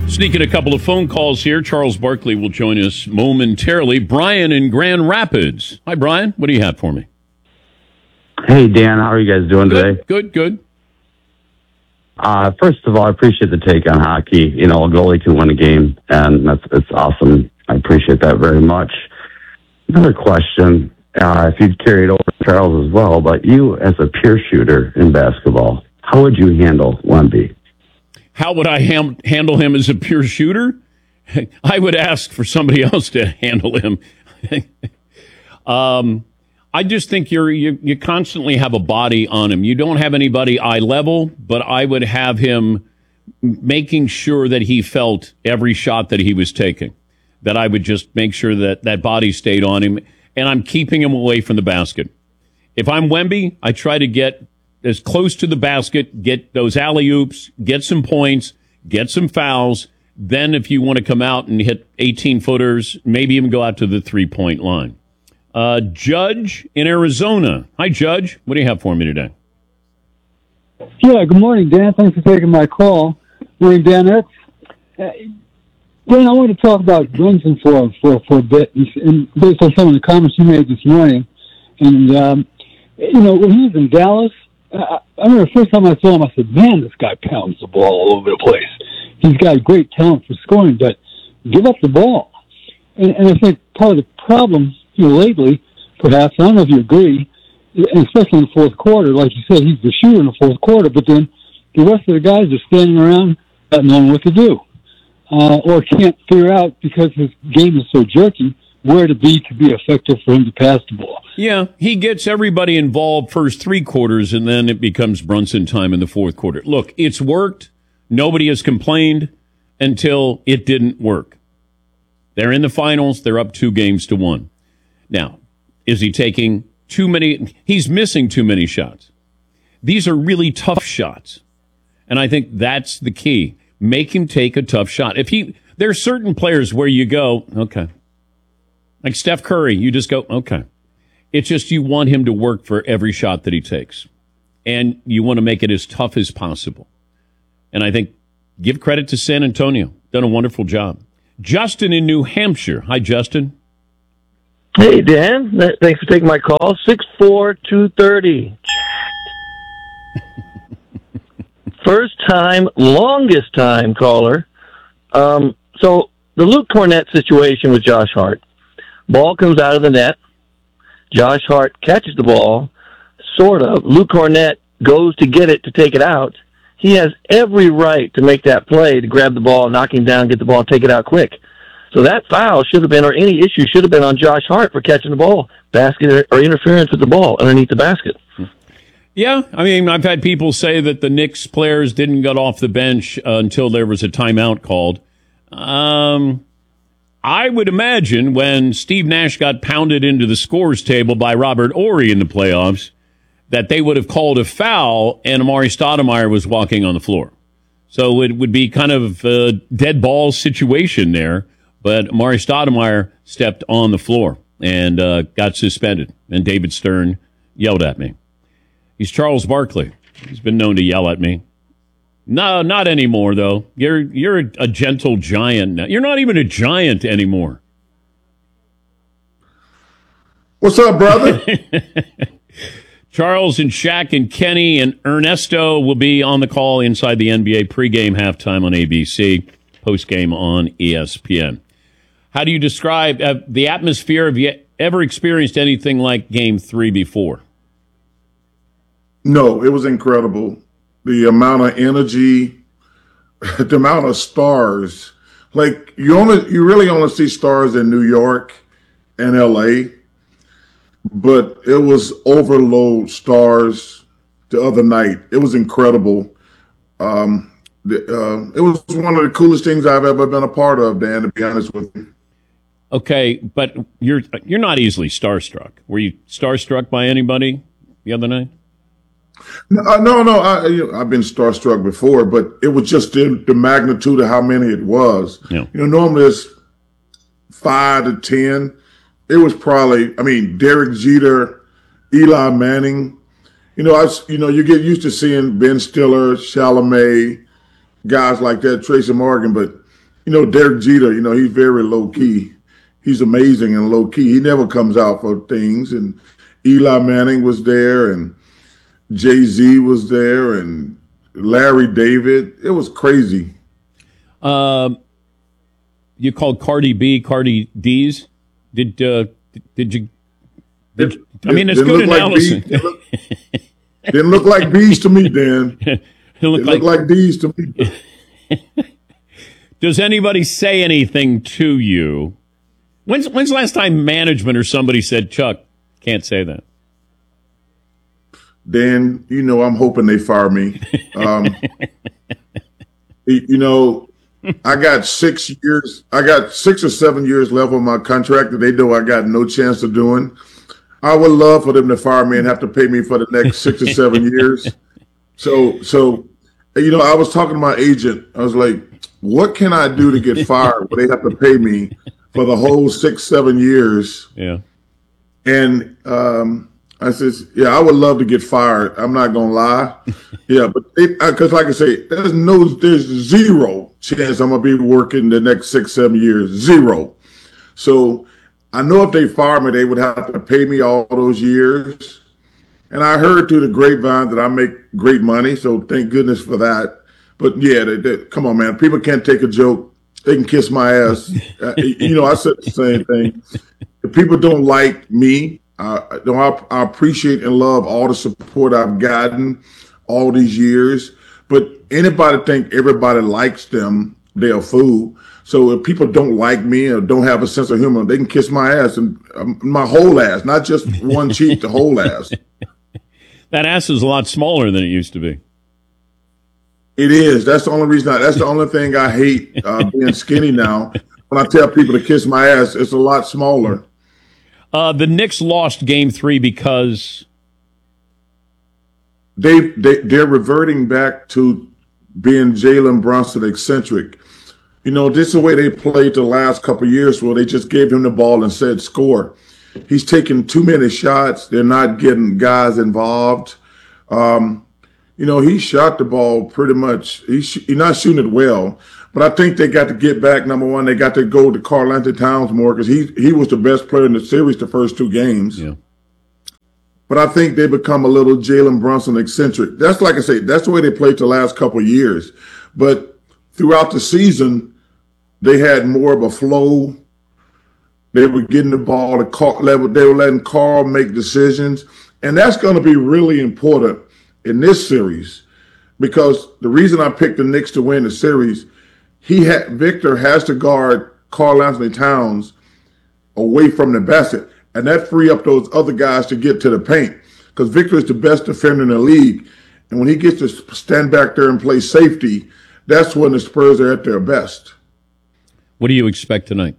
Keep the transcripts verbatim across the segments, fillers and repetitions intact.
Sneaking a couple of phone calls here. Charles Barkley will join us momentarily. Brian in Grand Rapids. Hi, Brian. What do you have for me? Hey, Dan. How are you guys doing good, today? Good, good. Uh, first of all, I appreciate the take on hockey. You know, a goalie can win a game, and that's, that's awesome. I appreciate that very much. Another question, uh, if you'd carry it over to Charles as well, but you as a pure shooter in basketball, how would you handle Wemby? How would I ham- handle him as a pure shooter? I would ask for somebody else to handle him. um, I just think you're you, you constantly have a body on him. You don't have anybody eye level, but I would have him making sure that he felt every shot that he was taking. That I would just make sure that that body stayed on him, and I'm keeping him away from the basket. If I'm Wemby, I try to get as close to the basket, get those alley-oops, get some points, get some fouls. Then if you want to come out and hit eighteen-footers, maybe even go out to the three-point line. Uh, Judge in Arizona. Hi, Judge. What do you have for me today? Yeah, good morning, Dan. Thanks for taking my call. Morning, Dan. Uh, Dan, I want to talk about Brunson for, for, for a bit, and based on some of the comments you made this morning. And, um, you know, when he was in Dallas, I, I remember the first time I saw him, I said, man, this guy pounds the ball all over the place. He's got great talent for scoring, but give up the ball. And, and I think part of the problem here lately, perhaps, I don't know if you agree, and especially in the fourth quarter, like you said, he's the shooter in the fourth quarter, but then the rest of the guys are standing around not knowing what to do, uh, or can't figure out, because his game is so jerky, where to be to be effective for him to pass the ball. Yeah, he gets everybody involved first three quarters, and then it becomes Brunson time in the fourth quarter. Look, it's worked. Nobody has complained until it didn't work. They're in the finals. They're up two games to one. Now, is he taking too many? He's missing too many shots. These are really tough shots. And I think that's the key. Make him take a tough shot. If he, there are certain players where you go, okay. Like Steph Curry, you just go, okay. It's just you want him to work for every shot that he takes. And you want to make it as tough as possible. And I think give credit to San Antonio. Done a wonderful job. Justin in New Hampshire. Hi, Justin. Hey, Dan. Thanks for taking my call. six four, two thirty. First time, longest time caller. Um, so the Luke Cornett situation with Josh Hart. Ball comes out of the net. Josh Hart catches the ball, sort of. Luke Cornett goes to get it to take it out. He has every right to make that play, to grab the ball, knock him down, get the ball, take it out quick. So that foul should have been, or any issue should have been on Josh Hart for catching the ball, basket or interference with the ball underneath the basket. Yeah, I mean, I've had people say that the Knicks players didn't get off the bench uh, until there was a timeout called. Um, I would imagine when Steve Nash got pounded into the scores table by Robert Horry in the playoffs, that they would have called a foul and Amari Stoudemire was walking on the floor. So it would be kind of a dead ball situation there. But Amari Stoudemire stepped on the floor and uh, got suspended. And David Stern yelled at me. He's Charles Barkley. He's been known to yell at me. No, not anymore, though. You're you're a, a gentle giant now. You're not even a giant anymore. What's up, brother? Charles and Shaq and Kenny and Ernesto will be on the call inside the N B A pregame, halftime on A B C, postgame on E S P N. How do you describe uh, the atmosphere? Have you ever experienced anything like Game three before? No, it was incredible. The amount of energy, the amount of stars. Like, you only, you really only see stars in New York and L A, but it was overload stars the other night. It was incredible. Um, the, uh, it was one of the coolest things I've ever been a part of, Dan, to be honest with you. Okay, but you're you're not easily starstruck. Were you starstruck by anybody the other night? No, uh, no, no I, you know, I've been starstruck before, but it was just the, the magnitude of how many it was. Yeah. You know, normally it's five to ten. It was probably, I mean, Derek Jeter, Eli Manning. You know, I, you know, you get used to seeing Ben Stiller, Chalamet, guys like that, Tracy Morgan, but you know, Derek Jeter, you know, he's very low key. He's amazing and low key. He never comes out for things. And Eli Manning was there, and Jay-Z was there, and Larry David. It was crazy. Uh, you called Cardi B Cardi D's. Did uh, did you? Did, it, I mean, it's good analysis. Like didn't, look, didn't look like D's to me, Dan. it looked like, like D's to me. Does anybody say anything to you? When's when's the last time management or somebody said, Chuck, can't say that? Dan, you know, I'm hoping they fire me. Um, you know, I got six years, I got six or seven years left on my contract that they know I got no chance of doing. I would love for them to fire me and have to pay me for the next six or seven years. So, so, you know, I was talking to my agent. I was like, what can I do to get fired where they have to pay me for the whole six, seven years? Yeah. And, um, I says, yeah, I would love to get fired. I'm not going to lie. Yeah, but because like I say, there's no, there's zero chance I'm going to be working the next six, seven years. Zero. So I know if they fire me, they would have to pay me all those years. And I heard through the grapevine that I make great money. So thank goodness for that. But yeah, they, they, come on, man. People can't take a joke. They can kiss my ass. uh, you know, I said the same thing. If people don't like me, Uh, I, I appreciate and love all the support I've gotten all these years, but anybody think everybody likes them, they're a fool. So if people don't like me or don't have a sense of humor, they can kiss my ass and um, my whole ass, not just one cheek, the whole ass. That ass is a lot smaller than it used to be. It is. That's the only reason. I, that's the only thing I hate uh, being skinny now. When I tell people to kiss my ass, it's a lot smaller. Uh, the Knicks lost game three because they, they, they're reverting back to being Jalen Brunson eccentric. You know, this is the way they played the last couple of years where they just gave him the ball and said score. He's taking too many shots. They're not getting guys involved. Um, you know, he shot the ball pretty much. He's, he's not shooting it well. But I think they got to get back. Number one, they got to go to Karl-Anthony Towns more because he he was the best player in the series the first two games. Yeah. But I think they become a little Jalen Brunson eccentric. That's like I say, that's the way they played the last couple of years. But throughout the season, they had more of a flow. They were getting the ball. They were letting Carl make decisions. And that's going to be really important in this series because the reason I picked the Knicks to win the series, He had Victor has to guard Karl-Anthony Towns away from the basket, and that free up those other guys to get to the paint because Victor is the best defender in the league. And when he gets to stand back there and play safety, that's when the Spurs are at their best. What do you expect tonight?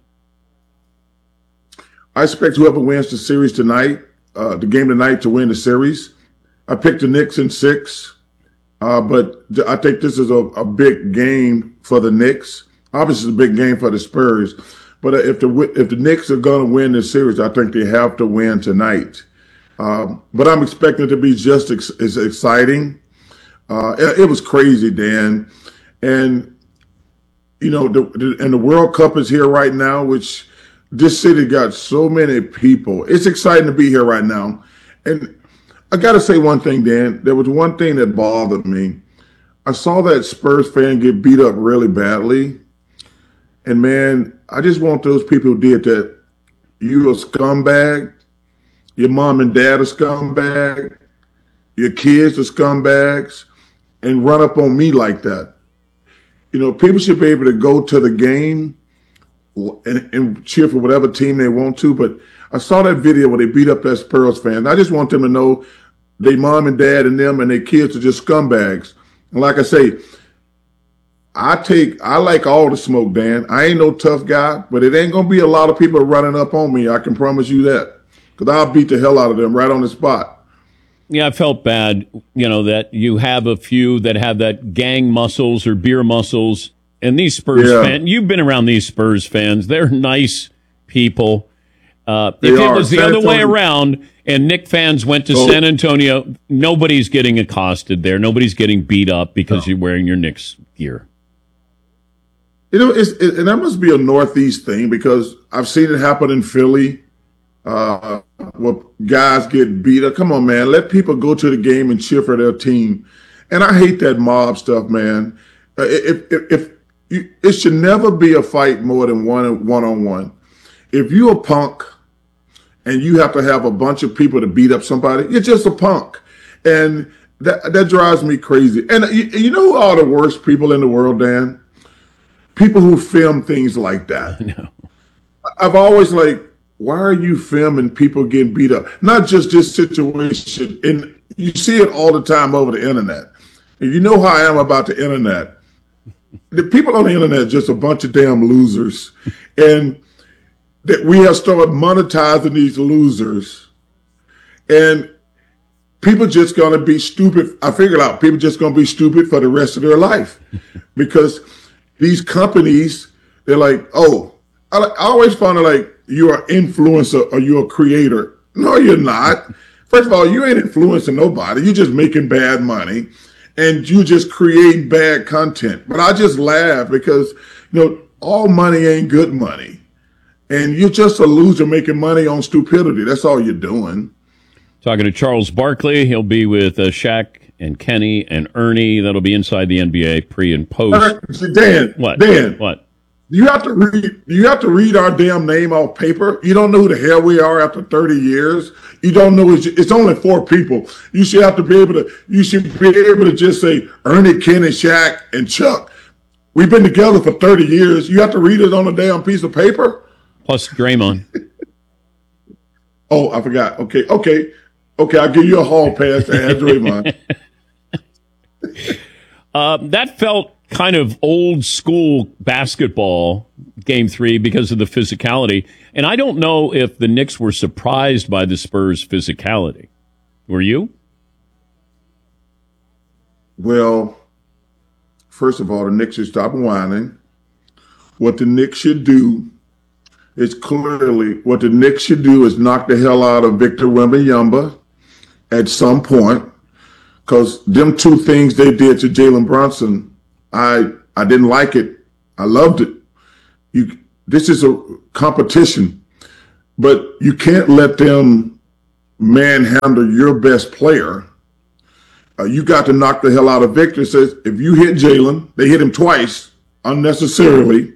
I expect whoever wins the series tonight, uh, the game tonight, to win the series. I picked the Knicks in six. Uh, but I think this is a, a big game for the Knicks. Obviously, it's a big game for the Spurs. But if the if the Knicks are going to win this series, I think they have to win tonight. Um, but I'm expecting it to be just ex- as exciting. Uh, it, it was crazy, Dan. And, you know, the, the, and the World Cup is here right now, which this city got so many people. It's exciting to be here right now. And I got to say one thing, Dan. There was one thing that bothered me. I saw that Spurs fan get beat up really badly. And, man, I just want those people who did that. You a scumbag. Your mom and dad are scumbag. Your kids are scumbags. And run up on me like that. You know, people should be able to go to the game and, and cheer for whatever team they want to. But I saw that video where they beat up that Spurs fan. I just want them to know they mom and dad and them and their kids are just scumbags. And like I say, I take, I like all the smoke, Dan. I ain't no tough guy, but it ain't going to be a lot of people running up on me. I can promise you that. Because I'll beat the hell out of them right on the spot. Yeah, I felt bad, you know, that you have a few that have that gang muscles or beer muscles. And these Spurs yeah. fans, you've been around these Spurs fans. They're nice people. Uh, if are. it was the San other Antonio. way around and Knick fans went to Oh. San Antonio, nobody's getting accosted there. Nobody's getting beat up because No. you're wearing your Knicks gear. You know, it's, it, and that must be a Northeast thing because I've seen it happen in Philly, uh, where guys get beat up. Come on, man. Let people go to the game and cheer for their team. And I hate that mob stuff, man. Uh, if, if, if you, it should never be a fight more than one one on one. If you're a punk and you have to have a bunch of people to beat up somebody, you're just a punk, and that that drives me crazy. And you, you know who are the worst people in the world, Dan? People who film things like that. No. I've always like, why are you filming people getting beat up? Not just this situation, and you see it all the time over the internet. And you know how I am about the internet. The people on the internet are just a bunch of damn losers, and that we have started monetizing these losers, and people just going to be stupid. I figured out people just going to be stupid for the rest of their life because these companies, they're like, oh, I, I always found it like you're an influencer or you're a creator. No, you're not. First of all, you ain't influencing nobody. You're just making bad money and you just create bad content. But I just laugh because, you know, all money ain't good money. And you're just a loser making money on stupidity. That's all you're doing. Talking to Charles Barkley. He'll be with uh, Shaq and Kenny and Ernie. That'll be inside the N B A pre and post. Uh, Dan, what? Dan, what? You have to read. You have to read our damn name off paper. You don't know who the hell we are after thirty years. You don't know. It's, it's only four people. You should have to be able to. You should be able to just say Ernie, Kenny, Shaq, and Chuck. We've been together for thirty years. You have to read it on a damn piece of paper. Plus Draymond. Oh, I forgot. Okay, okay, okay. I'll give you a hall pass to add Draymond. uh, that felt kind of old school basketball, game three, because of the physicality. And I don't know if the Knicks were surprised by the Spurs' physicality. Were you? Well, first of all, the Knicks should stop whining. What the Knicks should do is clearly what the Knicks should do is knock the hell out of Victor Wembanyama at some point, because them two things they did to Jalen Brunson, I I didn't like it. I loved it. You, this is a competition, but you can't let them manhandle your best player. Uh, you got to knock the hell out of Victor. Says if you hit Jalen, they hit him twice unnecessarily.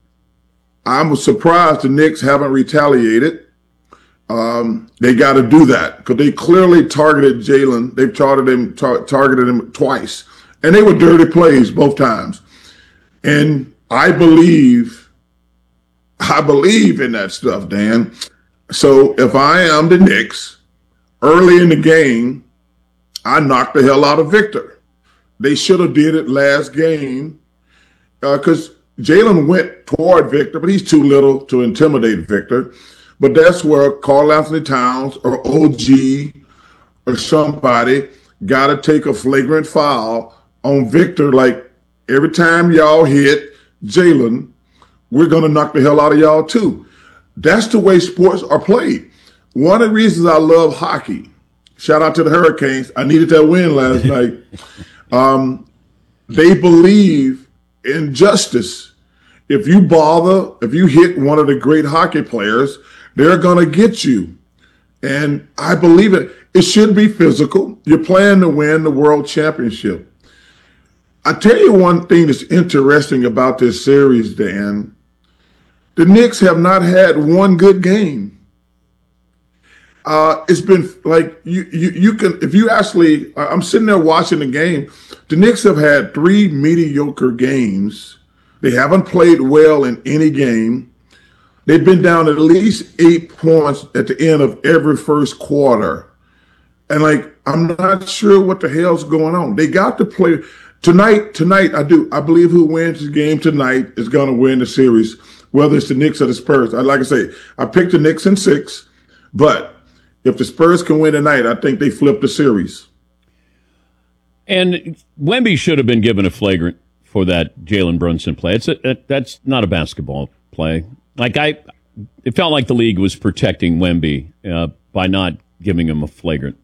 I'm surprised the Knicks haven't retaliated. Um, they got to do that because they clearly targeted Jalen. They've targeted him, tar- targeted him twice, and they were dirty plays both times. And I believe, I believe in that stuff, Dan. So if I am the Knicks, early in the game, I knocked the hell out of Victor. They should have did it last game because uh, Jalen went toward Victor, but he's too little to intimidate Victor. But that's where Karl Anthony Towns or O G or somebody got to take a flagrant foul on Victor. Like every time y'all hit Jalen, we're going to knock the hell out of y'all too. That's the way sports are played. One of the reasons I love hockey, shout out to the Hurricanes. I needed that win last night. Um, they believe in justice. If you bother, if you hit one of the great hockey players, they're going to get you. And I believe it. It should be physical. You're playing to win the world championship. I tell you one thing that's interesting about this series, Dan. The Knicks have not had one good game. Uh, it's been like you, you, you can, if you actually, I'm sitting there watching the game. The Knicks have had three mediocre games. They haven't played well in any game. They've been down at least eight points at the end of every first quarter. And like, I'm not sure what the hell's going on. They got to play tonight. Tonight, I do. I believe who wins the game tonight is going to win the series, whether it's the Knicks or the Spurs. I like I say, I picked the Knicks in six, but if the Spurs can win tonight, I think they flip the series. And Wemby should have been given a flagrant for that Jalen Brunson play. It's a, it, that's not a basketball play. Like I, it felt like the league was protecting Wemby uh, by not giving him a flagrant.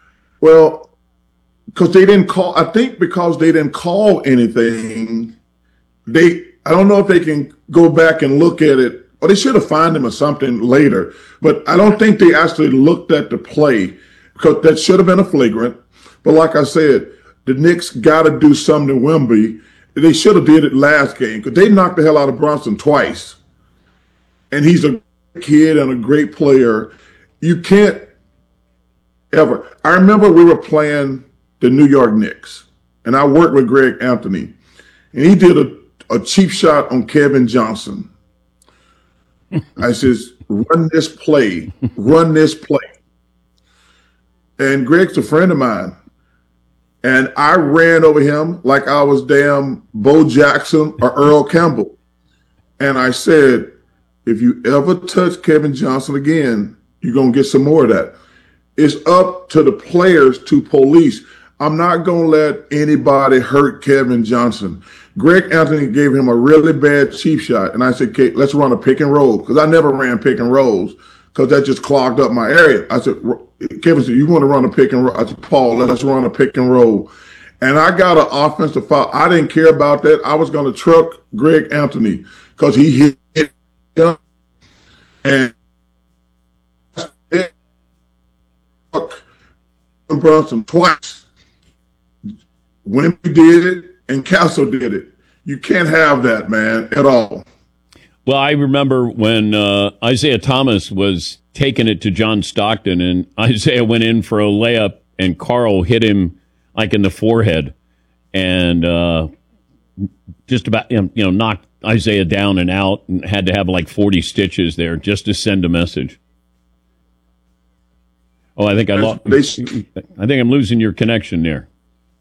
Well, because they didn't call. I think because they didn't call anything, they, I don't know if they can go back and look at it, or they should have fined him or something later. But I don't think they actually looked at the play, because that should have been a flagrant. But like I said, the Knicks got to do something to Wemby. They should have did it last game, because they knocked the hell out of Brunson twice. And he's a kid and a great player. You can't ever. I remember we were playing the New York Knicks, and I worked with Greg Anthony, and he did a, a cheap shot on Kevin Johnson. I says, run this play, run this play. And Greg's a friend of mine. And I ran over him like I was damn Bo Jackson or Earl Campbell. And I said, if you ever touch Kevin Johnson again, you're going to get some more of that. It's up to the players to police. I'm not going to let anybody hurt Kevin Johnson. Greg Anthony gave him a really bad cheap shot. And I said, okay, let's run a pick and roll. Because I never ran pick and rolls because that just clogged up my area. I said, Kevin said, you want to run a pick and roll? I said, Paul, let's run a pick and roll. And I got an offensive foul. I didn't care about that. I was going to truck Greg Anthony because he hit him. And Brunson twice. Wemby did it and Castle did it. You can't have that, man, at all. Well, I remember when uh, Isaiah Thomas was taking it to John Stockton, and Isaiah went in for a layup, and Carl hit him like in the forehead, and uh, just about you know knocked Isaiah down and out, and had to have like forty stitches there just to send a message. Oh, I think I lost. I think I'm losing your connection there.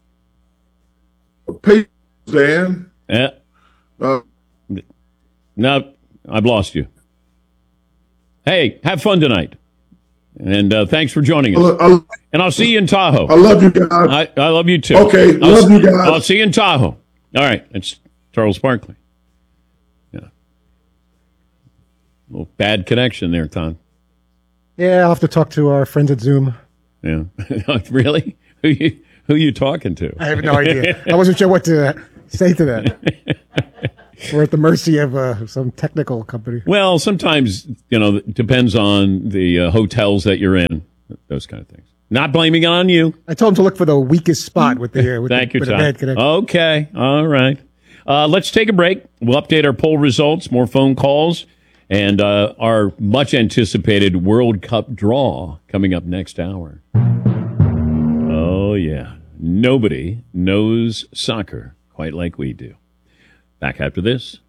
Pay, Dan. Yeah. Uh, no, I've lost you. Hey, have fun tonight. And uh, thanks for joining us. I, I, and I'll see you in Tahoe. I love you guys. I, I love you too. Okay, I'll, love you guys. I'll see you in Tahoe. All right, it's Charles Barkley. Yeah. A little bad connection there, Tom. Yeah, I'll have to talk to our friends at Zoom. Yeah. Really? Who you, who you talking to? I have no idea. I wasn't sure what to say to that. We're at the mercy of uh, some technical company. Well, sometimes, you know, it depends on the uh, hotels that you're in, those kind of things. Not blaming it on you. I told him to look for the weakest spot with the, uh, with Thank the, you, with Tom. the bad connection. Okay. All right. Uh, let's take a break. We'll update our poll results, more phone calls, and uh, our much anticipated World Cup draw coming up next hour. Oh, yeah. Nobody knows soccer quite like we do. Back after this.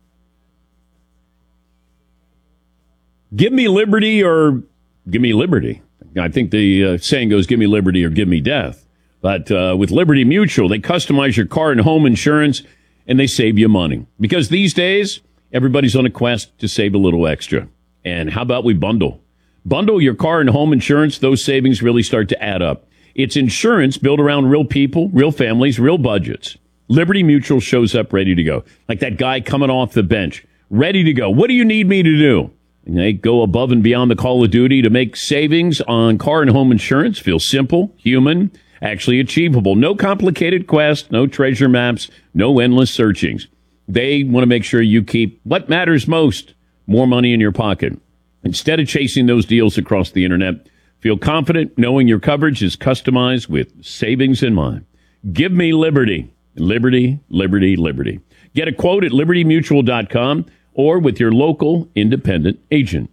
Give me liberty or give me liberty. I think the uh, saying goes, give me liberty or give me death. But uh, with Liberty Mutual, they customize your car and home insurance, and they save you money. Because these days, everybody's on a quest to save a little extra. And how about we bundle? Bundle your car and home insurance. Those savings really start to add up. It's insurance built around real people, real families, real budgets. Liberty Mutual shows up ready to go. Like that guy coming off the bench, ready to go. What do you need me to do? And they go above and beyond the call of duty to make savings on car and home insurance feel simple, human, actually achievable. No complicated quest, no treasure maps, no endless searchings. They want to make sure you keep what matters most, more money in your pocket. Instead of chasing those deals across the internet, feel confident knowing your coverage is customized with savings in mind. Give me liberty. Liberty, liberty, liberty. Get a quote at liberty mutual dot com or with your local independent agent.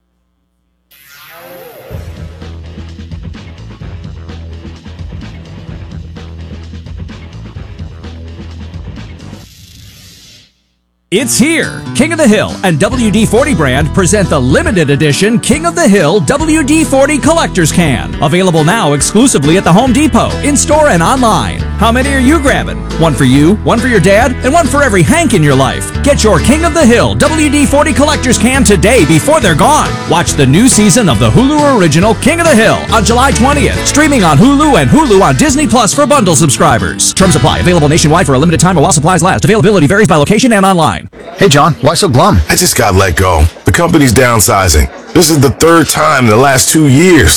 It's here! King of the Hill and W D forty brand present the limited edition King of the Hill W D forty Collector's Can. Available now exclusively at the Home Depot, in-store and online. How many are you grabbing? One for you, one for your dad, and one for every Hank in your life. Get your King of the Hill W D forty Collector's Can today before they're gone. Watch the new season of the Hulu original King of the Hill on July twentieth. Streaming on Hulu and Hulu on Disney Plus for bundle subscribers. Terms apply. Available nationwide for a limited time or while supplies last. Availability varies by location and online. Hey, John, why so glum? I just got let go. The company's downsizing. This is the third time in the last two years.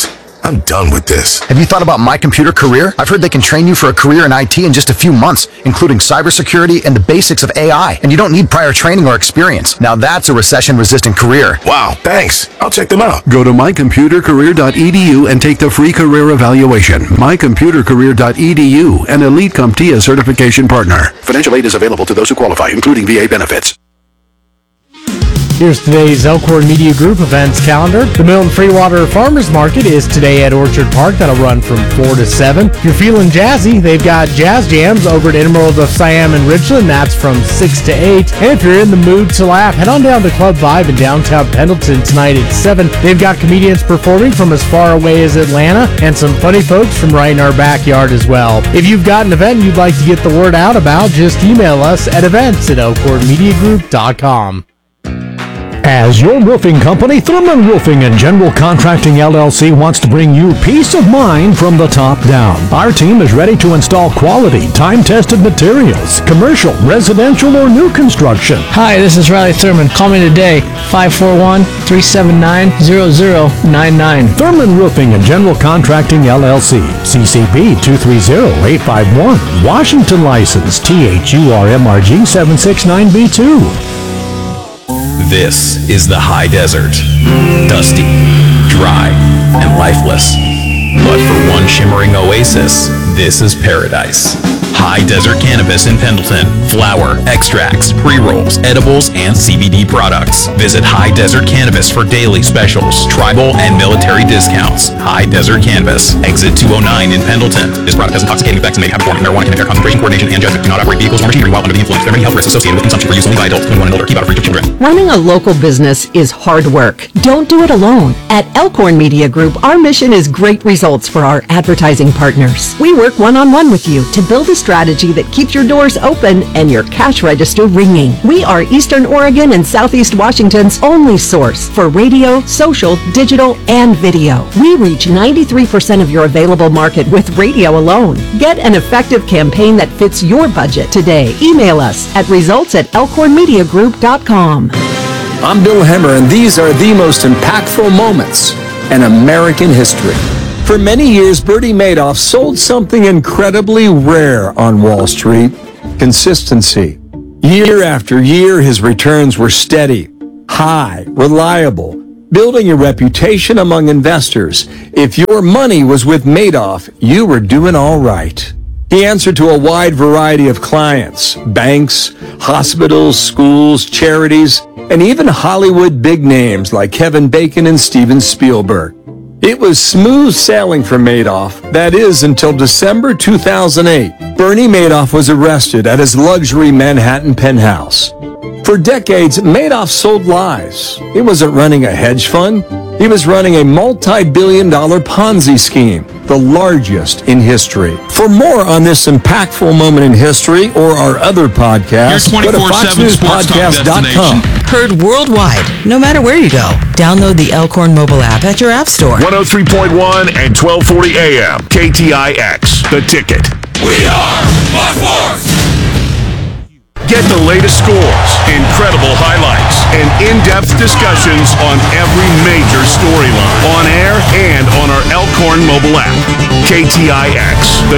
I'm done with this. Have you thought about My Computer Career? I've heard they can train you for a career in I T in just a few months, including cybersecurity and the basics of A I. And you don't need prior training or experience. Now that's a recession-resistant career. Wow, thanks. I'll check them out. Go to my computer career dot e d u and take the free career evaluation. my computer career dot e d u, an Elite CompTIA certification partner. Financial aid is available to those who qualify, including V A benefits. Here's today's Elkhorn Media Group events calendar. The Milton Freewater Farmers Market is today at Orchard Park. That'll run from four to seven. If you're feeling jazzy, they've got jazz jams over at Emerald of Siam and Richland. That's from six to eight. And if you're in the mood to laugh, head on down to Club Vibe in downtown Pendleton tonight at seven. They've got comedians performing from as far away as Atlanta and some funny folks from right in our backyard as well. If you've got an event you'd like to get the word out about, just email us at events at elkhorn media group dot com. As your roofing company, Thurman Roofing and General Contracting L L C wants to bring you peace of mind from the top down. Our team is ready to install quality, time-tested materials, commercial, residential, or new construction. Hi, this is Riley Thurman. Call me today, five four one, three seven nine, zero zero nine nine. Thurman Roofing and General Contracting L L C, C C P two three zero eight five one, Washington license, T H U R M R G seven six nine B two. This is the high desert. Dusty, dry, and lifeless. But for one shimmering oasis, this is paradise. High Desert Cannabis in Pendleton. Flower, extracts, pre-rolls, edibles, and C B D products. Visit High Desert Cannabis for daily specials, tribal, and military discounts. High Desert Cannabis. Exit two oh nine in Pendleton. This product has intoxicating effects and may have a form of marijuana can impair concentration, coordination, and judgment. Do not operate vehicles or machinery while under the influence. There are many health risks associated with consumption for use only by adults twenty-one and older. Keep out of reach of children. Running a local business is hard work. Don't do it alone. At Elkhorn Media Group, our mission is great results for our advertising partners. We work one-on-one with you to build a strategy that keeps your doors open and your cash register ringing. We are Eastern Oregon and Southeast Washington's only source for radio, social, digital, and video. We reach ninety-three percent of your available market with radio alone. Get an effective campaign that fits your budget today. Email us at results at elkhorn media group dot com. I'm Bill Hemmer, and these are the most impactful moments in American history. For many years, Bernie Madoff sold something incredibly rare on Wall Street: consistency. Year after year, his returns were steady, high, reliable, building a reputation among investors. If your money was with Madoff, you were doing all right. He answered to a wide variety of clients: banks, hospitals, schools, charities, and even Hollywood big names like Kevin Bacon and Steven Spielberg. It was smooth sailing for Madoff. That is, until December two thousand eight. Bernie Madoff was arrested at his luxury Manhattan penthouse. For decades, Madoff sold lies. He wasn't running a hedge fund. He was running a multi-billion dollar Ponzi scheme, the largest in history. For more on this impactful moment in history or our other podcasts, go to fox news podcast dot com. Heard worldwide, no matter where you go. Download the Elkhorn mobile app at your app store. one oh three point one and twelve forty A M. K T I X, The Ticket. We are Fox Sports! Get the latest scores, incredible highlights, and in-depth discussions on every major storyline on air and on our Elkhorn mobile app. K T I X, The